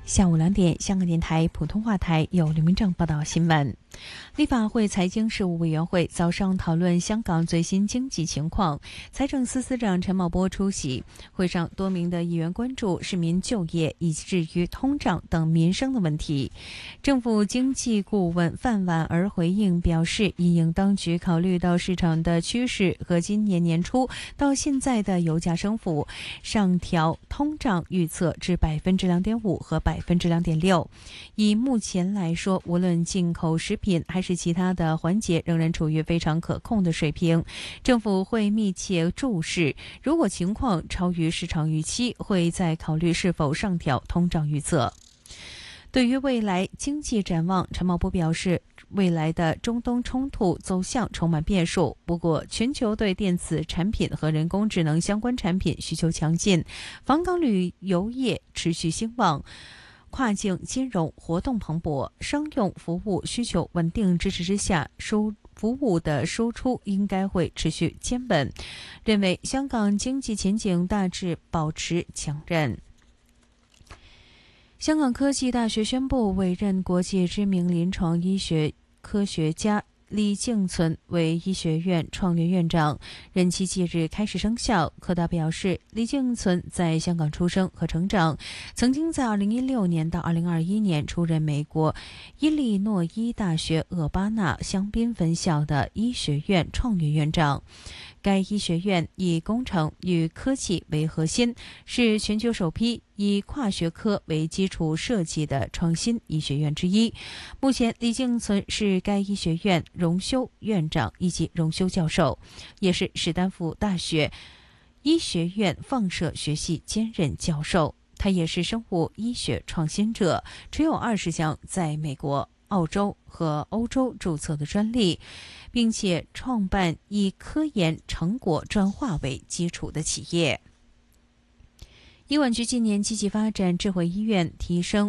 下午2点，香港电台普通话台由刘明正报道新闻。立法会财经事务委员会早上讨论香港最新经济情况，财政司司长陈茂波出席。会上，多名的议员关注市民就业以至于通胀等民生的问题。政府经济顾问范婉儿回应表示，因应当局考虑到市场的趋势和今年年初到现在的油价升幅，上调通胀预测至 2.5% 和 2.6%。以目前来说，无论进口食品还是其他的环节仍然处于非常可控的水平，政府会密切注视，如果情况超于市场预期，会再考虑是否上调通胀预测。对于未来经济展望，陈茂波表示，未来的中东冲突走向充满变数，不过全球对电子产品和人工智能相关产品需求强劲，访港旅游业持续兴旺，跨境金融活动蓬勃，商用服务需求稳定支持之下，服务的输出应该会持续坚稳，认为香港经济前景大致保持强韧。香港科技大学宣布委任国际知名临床医学科学家李敬存为医学院创院院长，任期即日开始生效。科大表示，李敬存在香港出生和成长，曾经在2016年到2021年出任美国伊利诺伊大学厄巴纳香槟分校的医学院创院院长。该医学院以工程与科技为核心，是全球首批以跨学科为基础设计的创新医学院之一。目前，李敬存是该医学院荣休院长以及荣休教授，也是史丹福大学医学院放射学系兼任教授。他也是生物医学创新者，持有20项在美国、澳洲和欧洲注册的专利，并且创办以科研成果转化为基础的企业。医管局近年积极发展智慧医院，提升